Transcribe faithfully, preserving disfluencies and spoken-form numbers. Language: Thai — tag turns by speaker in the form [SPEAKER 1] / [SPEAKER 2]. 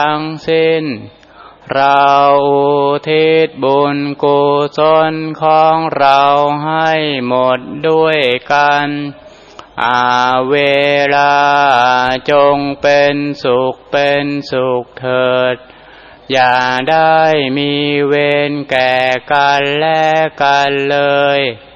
[SPEAKER 1] ทั้งสิ้นเราอุทิศบุญกุศลของเราให้หมดด้วยกันอาเวลาจงเป็นสุขเป็นสุขเถิดอย่าได้มีเวรแก่กันและกันเลย